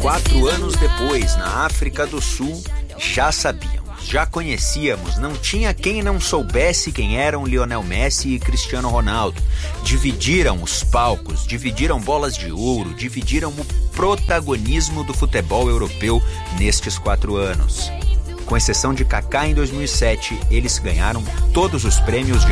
4 anos depois, na África do Sul, já sabíamos, já conhecíamos, não tinha quem não soubesse quem eram Lionel Messi e Cristiano Ronaldo. Dividiram os palcos, dividiram bolas de ouro, dividiram o protagonismo do futebol europeu nestes 4 anos. Com exceção de Kaká em 2007, eles ganharam todos os prêmios de